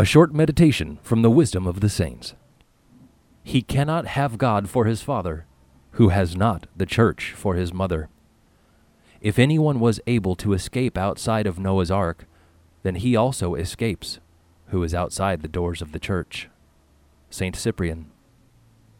A short meditation from the wisdom of the saints. He cannot have God for his father, who has not the church for his mother. If anyone was able to escape outside of Noah's ark, then he also escapes, who is outside the doors of the church. Saint Cyprian.